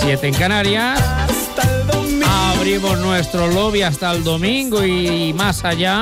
7 en Canarias. Abrimos nuestro lobby hasta el domingo y más allá.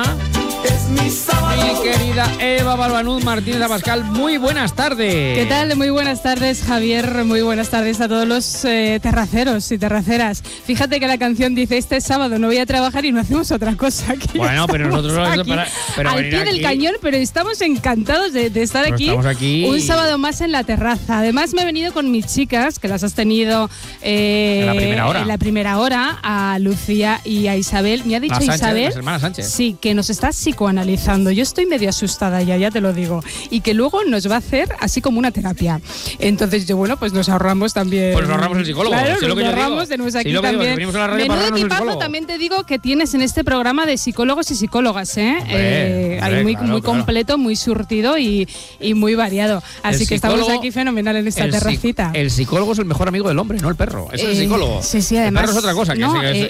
Mi querida Eva Balbanuz Martínez Abascal, muy buenas tardes. ¿Qué tal? Muy buenas tardes, Javier. Muy buenas tardes a todos los terraceros y terraceras. Fíjate que la canción dice: este sábado no voy a trabajar y no hacemos otra cosa. Bueno, pero nosotros aquí, al pie del cañón, pero estamos encantados de estar aquí un sábado más en la terraza. Además me he venido con mis chicas, que las has tenido en la primera hora, a Lucía y a Isabel. Me ha dicho Isabel, sí, que nos está psicoanalizando. Yo estoy medio asustada ya te lo digo. Y que luego nos va a hacer así como una terapia. Entonces pues nos ahorramos también. Pues nos ahorramos el psicólogo. Claro, nos ahorramos, tenemos aquí también. Menudo equipazo también te digo que tienes en este programa de psicólogos y psicólogas, hay muy completo, muy surtido y muy variado. Así que estamos aquí fenomenal en esta terracita. El psicólogo es el mejor amigo del hombre, no el perro. Es el psicólogo. Sí, además. El perro es otra cosa.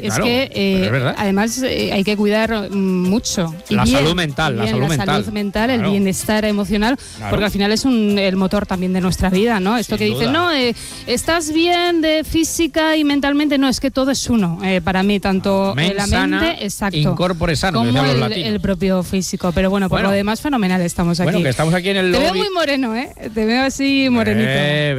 Es verdad. Además hay que cuidar mucho. La salud mental, el bienestar emocional, porque al final es el motor también de nuestra vida, ¿no? Esto que dicen, no, estás bien de física y mentalmente, no, es que todo es uno, para mí, tanto la mente, exacto, incorpore sano, como el propio físico, pero bueno, por lo demás, fenomenal estamos aquí. Bueno, que estamos aquí en el lobby. Te veo muy moreno, te veo así morenito.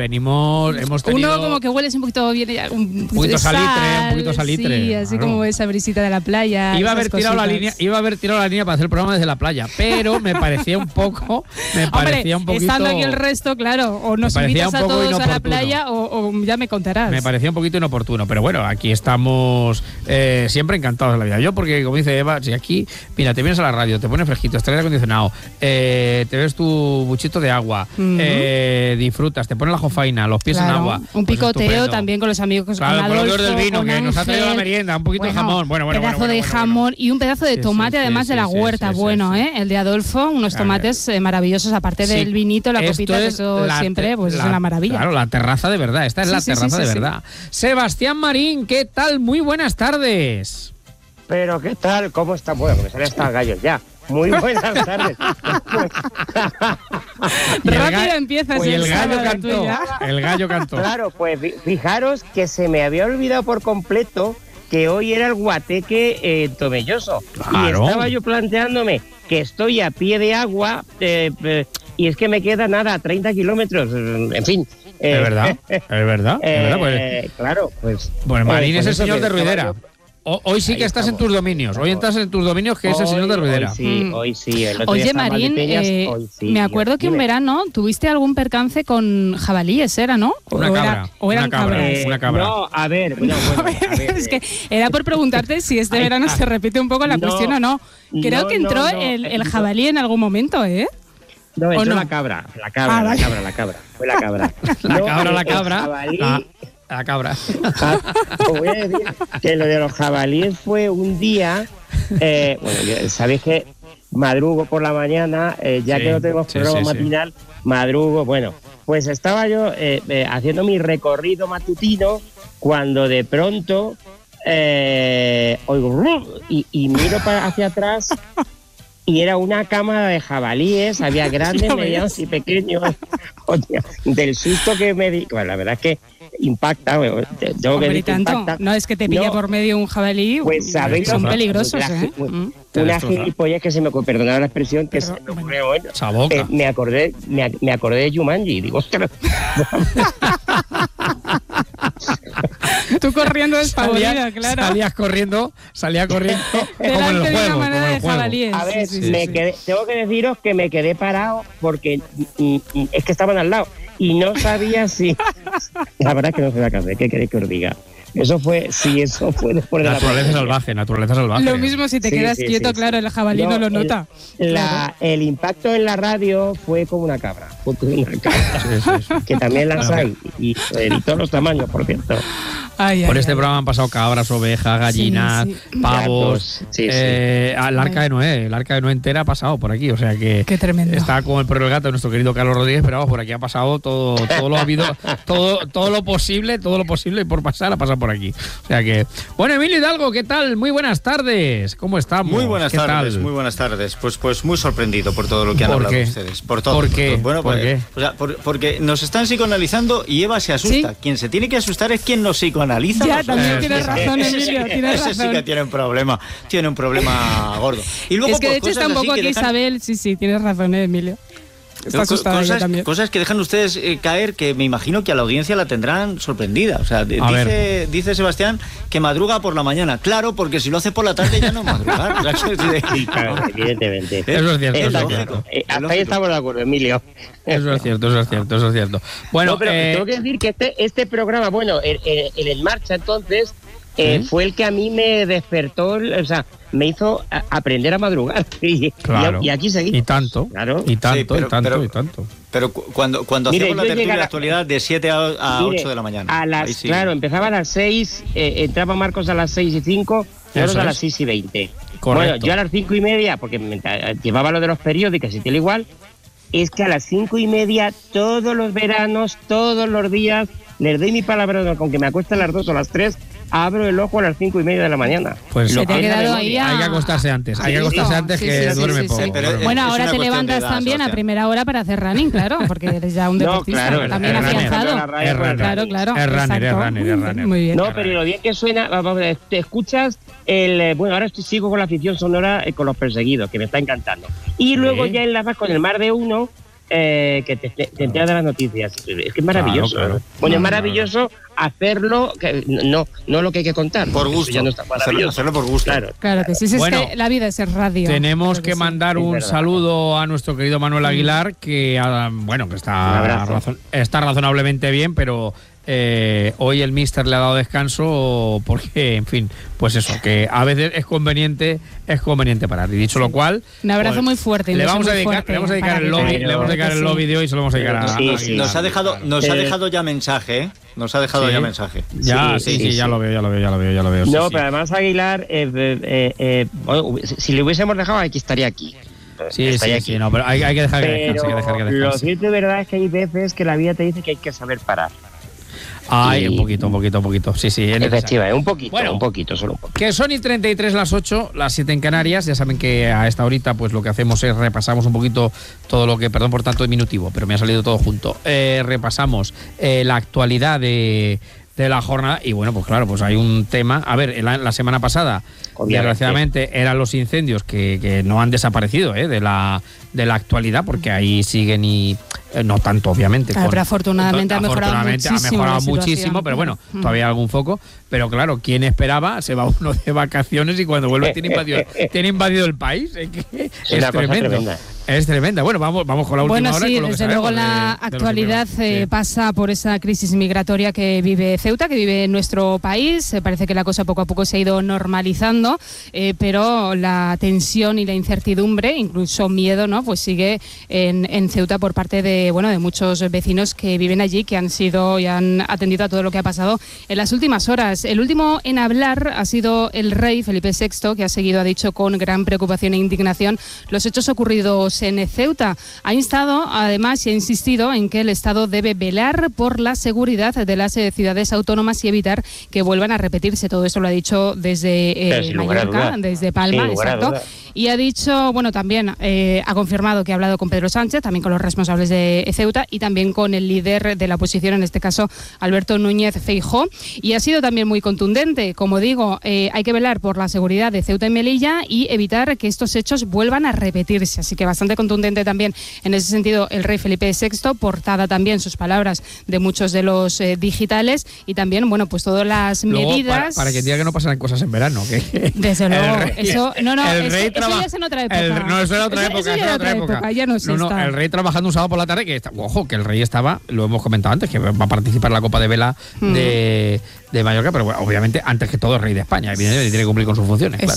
Hemos tenido... Uno como que hueles un poquito bien, un poquito salitre. Sí, así como esa brisita de la playa. Iba a haber tirado la línea para hacer el programa desde la playa, pero me parecía un poquito... Estando aquí el resto, claro, o nos invitas a todos inoportuno. A la playa o ya me contarás. Me parecía un poquito inoportuno, pero bueno, aquí estamos siempre encantados de la vida. Yo, porque como dice Eva, si aquí, mira, te vienes a la radio, te pones fresquito, estás aire acondicionado, te ves tu buchito de agua, disfrutas, te pones la jofaina, los pies en agua. Un picoteo también con los amigos, claro, con Adolfo, con del vino, que Ángel, nos ha traído la merienda, un poquito de jamón. Un pedazo de jamón y un pedazo de tomate, además de la huerta. El de Adolfo, unos tomates maravillosos, aparte del vinito, la copita, que eso siempre es una maravilla. Claro, la terraza de verdad, esta es la terraza de verdad. Sebastián Marín, ¿qué tal? Muy buenas tardes. Pero, ¿qué tal? ¿Cómo está? Bueno, me salen hasta gallos ya. Muy buenas tardes. Rápido empieza. Pues el gallo cantó. El gallo cantó. Claro, pues fijaros que se me había olvidado por completo que hoy era el guateque Tomelloso. Claro. Y estaba yo planteándome que estoy a pie de agua y es que me queda nada, 30 kilómetros, en fin. ¿Es verdad? Pues, claro, pues... Bueno, Marín es el señor de Ruidera. Hoy sí que estás en tus dominios. Hoy estás en tus dominios, que es el señor de Ruidera. Hoy sí. Oye, Marín, me acuerdo que un verano tuviste algún percance con jabalíes, ¿no? Una cabra. No, a ver. Es que era por preguntarte si este verano se repite un poco la cuestión o no. Creo que entró el jabalí en alún momento, No, entró la cabra. La cabra. Fue la cabra. La cabra. Os voy a decir que lo de los jabalíes fue un día. Sabéis que madrugo por la mañana, ya que no tenemos programa matinal, madrugo. Bueno, pues estaba yo haciendo mi recorrido matutino cuando de pronto oigo y miro hacia atrás. Y era una cámara de jabalíes, había grandes, medianos y pequeños. Oye, del susto que me di. Bueno, la verdad es que impacta. Impacta. No es que te pille por medio un jabalí, pues sabéis, son peligrosos. Una gilipollez que se me ocurrió, perdonad la expresión, que se me ocurrió hoy. Me acordé de Jumanji, digo, ostras. Tú corriendo despavorida, claro. Salía corriendo como en el juego. A ver, tengo que deciros que me quedé parado porque es que estaban al lado y no sabía si... La verdad es que no sé la casa, ¿qué queréis que os diga? Eso fue después de naturaleza salvaje. Lo mismo si te quedas quieto, claro, el jabalí no lo nota. El impacto en la radio fue como una cabra. Que también las hay y todos los tamaños, por cierto. Por este programa han pasado cabras, ovejas, gallinas, pavos, el Arca de Noé. El Arca de Noé entera ha pasado por aquí. O sea que qué tremendo. Está como el perro del gato de nuestro querido Carlos Rodríguez, pero vamos, por aquí ha pasado todo lo habido, todo lo posible y por pasar ha pasado por aquí. O sea que, bueno, Emilio Hidalgo, ¿qué tal? Muy buenas tardes. ¿Cómo estamos? Muy buenas tardes. Pues muy sorprendido por todo lo que han hablado ustedes. Por todo. ¿Por qué? Bueno, ¿Por qué? O sea, porque nos están psicoanalizando y Eva se asusta. ¿Sí? Quien se tiene que asustar es quien nos psicoanaliza. Ya, también tienes razón, Emilio, tienes razón. Ese sí que tiene un problema gordo. Y luego, es que de hecho está un poco aquí Isabel, sí, tienes razón, Emilio. Está asustada ella también. Cosas que dejan ustedes caer, que me imagino que a la audiencia la tendrán sorprendida. O sea, dice Sebastián que madruga por la mañana. Claro, porque si lo hace por la tarde ya no madrugar. Sí, claro, evidentemente. Eso es cierto. Hasta ahí estamos de acuerdo, Emilio. Eso es cierto. Bueno, no, pero tengo que decir que este programa, bueno, el En Marcha entonces, fue el que a mí me despertó, o sea, me hizo aprender a madrugar. Y aquí seguimos. Y tanto. Claro. Y tanto. Pero cuando hacíamos la tertulia de actualidad de 7 a 8 de la mañana. Claro, empezaba a las 6, entraba Marcos a las 6:05, nosotros a las 6:20. Correcto. Bueno, yo a las 5:30, porque llevaba lo de los periódicos y tal igual, es que a las 5:30 todos los veranos, todos los días, les doy mi palabra con que me acueste a las 2 o a las 3, abro el ojo a las 5:30 de la mañana. Pues se te ha quedado ahí hay que acostarse antes. Que duerme poco. Bueno, ahora te levantas también a primera hora para hacer running, claro, porque eres ya un deportista también afianzado. Claro. Es runner. Muy bien. No, pero lo bien que suena, te escuchas bueno, ahora sigo con la afición sonora con Los Perseguidos, que me está encantando. Y luego ya enlazas con El Mar de Uno, que te enteras de las noticias. Es que es maravilloso. Claro. Bueno, es maravilloso hacerlo, no lo que hay que contar. Por gusto. Ya no está hacerlo por gusto. Claro que sí. Es que la vida es radio. Tenemos que mandar un saludo a nuestro querido Manuel Aguilar, que está razonablemente bien, pero hoy el míster le ha dado descanso porque, en fin, pues eso, que a veces es conveniente parar. Y dicho lo cual, un abrazo muy fuerte. Le vamos a dedicar el lobby de hoy, se lo vamos a dedicar a nos ha dejado ya mensaje, Nos ha dejado ya mensaje. Sí, ya lo veo. No, pero además Aguilar, bueno, si le hubiésemos dejado, aquí estaría aquí. Sí, no, pero hay que dejar que descanse. Lo cierto y verdad es que hay veces que la vida te dice que hay que saber parar. Un poquito. Sí. Efectivamente, un poquito, solo un poquito. Que son y 33 las 8, las 7 en Canarias. Ya saben que a esta horita pues lo que hacemos es repasamos un poquito todo lo que, perdón por tanto diminutivo, pero me ha salido todo junto. Repasamos la actualidad de la jornada y bueno, pues claro, pues hay un tema. A ver, la semana pasada, desgraciadamente, eran los incendios que no han desaparecido de la actualidad, porque ahí siguen y no tanto, obviamente. Pero afortunadamente ha mejorado muchísimo, pero bueno, todavía hay algún foco. Pero claro, ¿quién esperaba? Se va uno de vacaciones y cuando vuelve tiene invadido el país. Es tremendo. Es tremenda. Bueno, vamos con la última hora. Bueno, sí, desde luego la actualidad pasa por esa crisis migratoria que vive Ceuta, que vive nuestro país. Parece que la cosa poco a poco se ha ido normalizando, pero la tensión y la incertidumbre, incluso miedo, ¿no? Pues sigue en Ceuta por parte de muchos vecinos que viven allí, que han sido y han atendido a todo lo que ha pasado en las últimas horas. El último en hablar ha sido el rey Felipe VI, que ha dicho con gran preocupación e indignación los hechos ocurridos en Ceuta. Ha instado, además, y ha insistido en que el Estado debe velar por la seguridad de las ciudades autónomas y evitar que vuelvan a repetirse. Todo eso lo ha dicho desde Mallorca, desde Palma, exacto. Y ha dicho, también ha confirmado que ha hablado con Pedro Sánchez, también con los responsables de Ceuta y también con el líder de la oposición, en este caso Alberto Núñez Feijóo, y ha sido también muy contundente. Como digo, hay que velar por la seguridad de Ceuta y Melilla y evitar que estos hechos vuelvan a repetirse. Así que bastante contundente también en ese sentido el rey Felipe VI, portada también sus palabras de muchos de los digitales y también, pues todas las medidas... Para que diga que no pasan cosas en verano. Desde luego, eso ya es en otra época. Eso era otra época. Ya no sé. El rey trabajando un sábado por la tarde, que el rey estaba, lo hemos comentado antes, que va a participar en la Copa de Vela de Mallorca, pero obviamente antes que todo el rey de España, evidentemente tiene que cumplir con sus funciones.